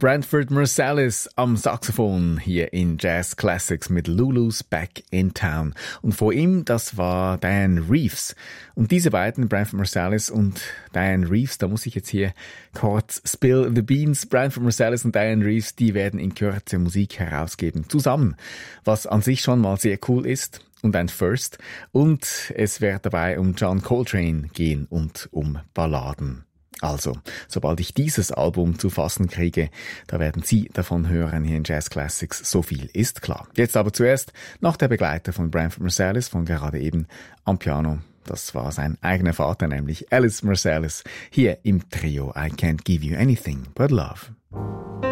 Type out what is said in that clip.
Branford Marsalis am Saxophon hier in Jazz Classics mit Lulu's Back in Town. Und vor ihm, das war Dianne Reeves. Und diese beiden, Branford Marsalis und Dianne Reeves, da muss ich jetzt hier kurz spill the beans. Branford Marsalis und Dianne Reeves, die werden in Kürze Musik herausgeben. Zusammen. Was an sich schon mal sehr cool ist. Und ein First. Und es wird dabei um John Coltrane gehen und um Balladen. Also, sobald ich dieses Album zu fassen kriege, da werden Sie davon hören hier in Jazz Classics. So viel ist klar. Jetzt aber zuerst noch der Begleiter von Branford Marsalis von gerade eben am Piano. Das war sein eigener Vater, nämlich Ellis Marsalis, hier im Trio I Can't Give You Anything But Love.